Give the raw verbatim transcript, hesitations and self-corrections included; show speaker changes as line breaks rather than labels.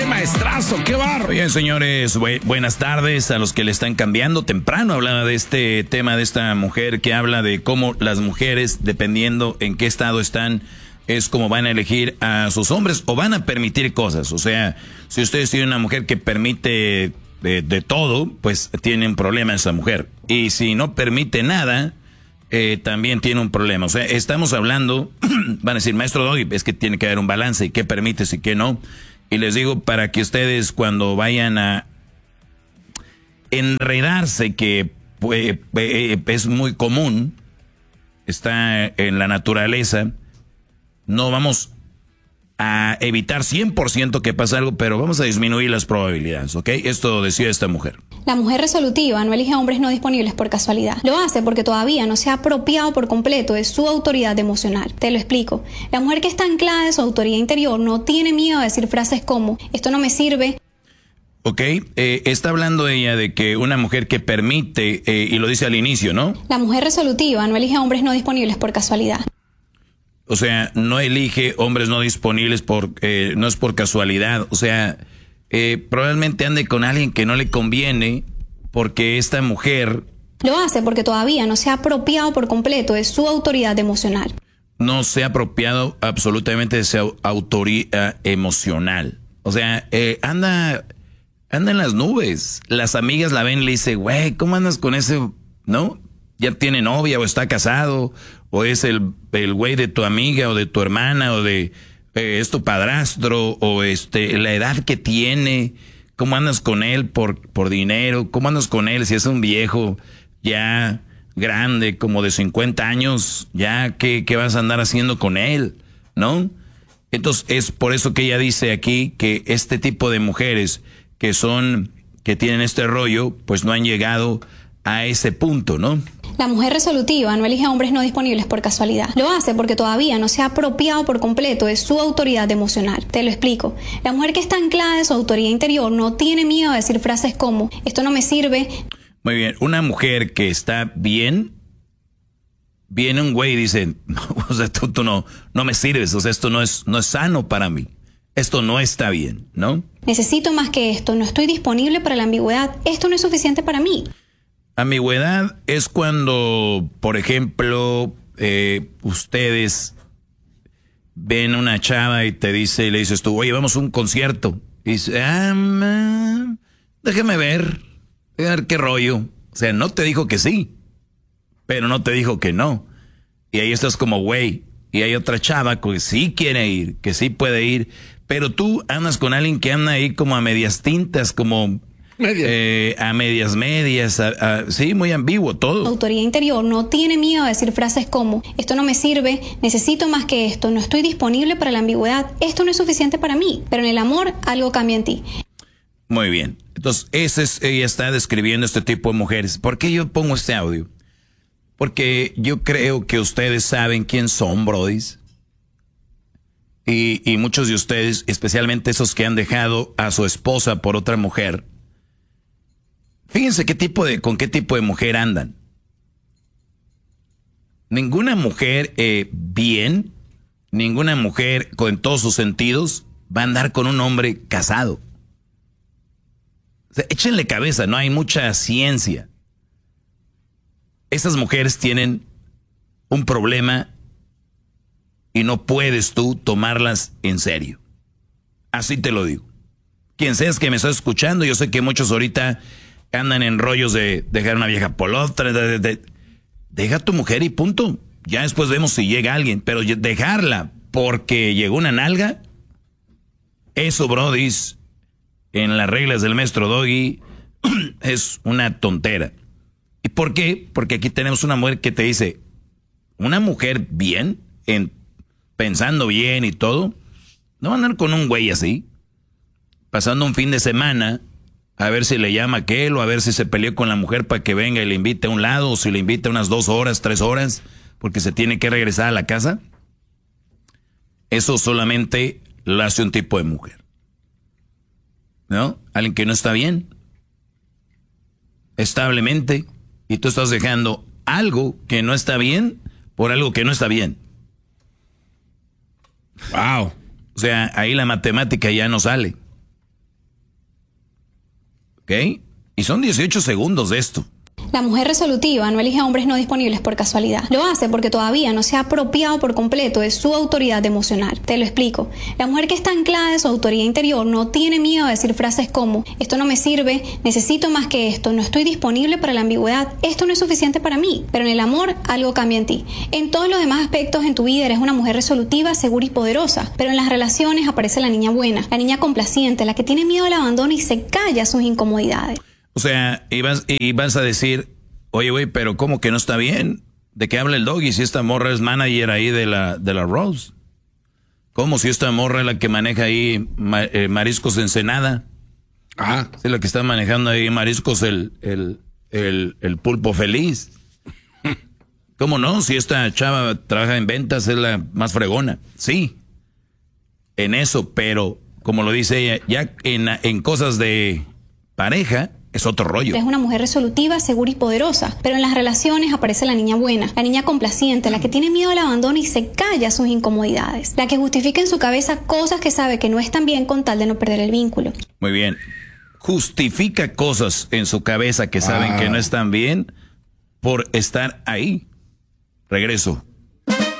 maestrazo! ¡Qué barro!
Bien, señores, bu buenas tardes a los que le están cambiando. Temprano hablaba de este tema de esta mujer que habla de cómo las mujeres, dependiendo en qué estado están, es como van a elegir a sus hombres o van a permitir cosas. O sea, si ustedes tienen una mujer que permite de, de todo, pues tiene un problema esa mujer. Y si no permite nada, eh, también tiene un problema. O sea, estamos hablando, van a decir, maestro Doggy, es que tiene que haber un balance y qué permites y qué no. Y les digo para que ustedes cuando vayan a enredarse, que pues, es muy común, está en la naturaleza, no vamos a evitar cien por ciento que pase algo, pero vamos a disminuir las probabilidades, ¿ok? Esto decía esta mujer.
La mujer resolutiva no elige a hombres no disponibles por casualidad. Lo hace porque todavía no se ha apropiado por completo de su autoridad emocional. Te lo explico. La mujer que está anclada en su autoridad interior no tiene miedo a decir frases como, esto no me sirve.
Ok, eh, está hablando ella de que una mujer que permite, eh, y lo dice al inicio, ¿no?
La mujer resolutiva no elige a hombres no disponibles por casualidad.
O sea, no elige hombres no disponibles por, eh, no es por casualidad. O sea, eh, probablemente ande con alguien que no le conviene porque esta mujer...
Lo hace porque todavía no se ha apropiado por completo de su autoridad emocional.
No se ha apropiado absolutamente de su autoridad emocional. O sea, eh, anda, anda en las nubes. Las amigas la ven y le dicen, güey, ¿cómo andas con ese, no? Ya tiene novia o está casado, o es el el güey de tu amiga o de tu hermana o de eh, es tu padrastro, o este la edad que tiene, cómo andas con él por por dinero, cómo andas con él si es un viejo ya grande como de cincuenta años, ya qué qué vas a andar haciendo con él, ¿no? Entonces es por eso que ella dice aquí que este tipo de mujeres que son que tienen este rollo, pues no han llegado a ese punto, ¿no?
La mujer resolutiva no elige a hombres no disponibles por casualidad. Lo hace porque todavía no se ha apropiado por completo de su autoridad emocional. Te lo explico. La mujer que está anclada en su autoridad interior no tiene miedo a decir frases como, esto no me sirve.
Muy bien, una mujer que está bien, viene un güey y dice, no, o sea, tú, tú no, no me sirves, o sea, esto no es, no es sano para mí. Esto no está bien, ¿no?
Necesito más que esto, no estoy disponible para la ambigüedad, esto no es suficiente para mí.
Ambigüedad es cuando, por ejemplo, eh, ustedes ven una chava y te dice, le dices tú, oye, vamos a un concierto. Y dice, ah, man, déjame ver, déjame ver qué rollo. O sea, no te dijo que sí, pero no te dijo que no. Y ahí estás como, güey, y hay otra chava que sí quiere ir, que sí puede ir, pero tú andas con alguien que anda ahí como a medias tintas, como... Medias. Eh, a medias medias, a, a, sí, muy ambiguo todo.
La autoridad interior no tiene miedo a decir frases como, esto no me sirve, necesito más que esto, no estoy disponible para la ambigüedad, esto no es suficiente para mí, pero en el amor algo cambia en ti.
Muy bien, entonces ese es, ella está describiendo este tipo de mujeres. ¿Por qué yo pongo este audio? Porque yo creo que ustedes saben quién son, brodis. Y, y muchos de ustedes, especialmente esos que han dejado a su esposa por otra mujer, fíjense qué tipo de, con qué tipo de mujer andan. Ninguna mujer eh, bien, ninguna mujer con todos sus sentidos va a andar con un hombre casado. O sea, échenle cabeza, no hay mucha ciencia. Esas mujeres tienen un problema y no puedes tú tomarlas en serio. Así te lo digo. Quien seas que me estás escuchando, yo sé que muchos ahorita andan en rollos de dejar una vieja por otra, de, de, de, deja a tu mujer y punto. Ya después vemos si llega alguien, pero dejarla porque llegó una nalga, eso, brodis, en las reglas del maestro Doggy, es una tontera. ¿Y por qué? Porque aquí tenemos una mujer que te dice, una mujer bien, en, pensando bien y todo, no va a andar con un güey así, pasando un fin de semana, a ver si le llama a aquel, o a ver si se peleó con la mujer para que venga y le invite a un lado, o si le invita unas dos horas, tres horas, porque se tiene que regresar a la casa. Eso solamente lo hace un tipo de mujer, ¿no? Alguien que no está bien, establemente, y tú estás dejando algo que no está bien por algo que no está bien.
Wow.
O sea, ahí la matemática ya no sale. ¿Ok? Y son dieciocho segundos de esto.
La mujer resolutiva no elige a hombres no disponibles por casualidad. Lo hace porque todavía no se ha apropiado por completo de su autoridad emocional. Te lo explico. La mujer que está anclada en su autoridad interior no tiene miedo a decir frases como: esto no me sirve, necesito más que esto, no estoy disponible para la ambigüedad, esto no es suficiente para mí. Pero en el amor algo cambia en ti. En todos los demás aspectos en tu vida eres una mujer resolutiva, segura y poderosa. Pero en las relaciones aparece la niña buena, la niña complaciente, la que tiene miedo al abandono y se calla sus incomodidades.
O sea, y vas, y vas a decir, oye, güey, pero ¿cómo que no está bien? ¿De qué habla el Doggy si esta morra es manager ahí de la, de la Rose? ¿Cómo si esta morra es la que maneja ahí ma, eh, Mariscos Ensenada? Ah. Es la que está manejando ahí Mariscos el, el, el, el Pulpo Feliz. ¿Cómo no? Si esta chava trabaja en ventas, es la más fregona. Sí, en eso, pero como lo dice ella, ya en, en cosas de pareja, es otro rollo.
Es una mujer resolutiva, segura y poderosa. Pero en las relaciones aparece la niña buena, la niña complaciente, la que tiene miedo al abandono y se calla sus incomodidades. La que justifica en su cabeza cosas que sabe que no están bien con tal de no perder el vínculo.
Muy bien. Justifica cosas en su cabeza que saben ah. que no están bien por estar ahí. Regreso.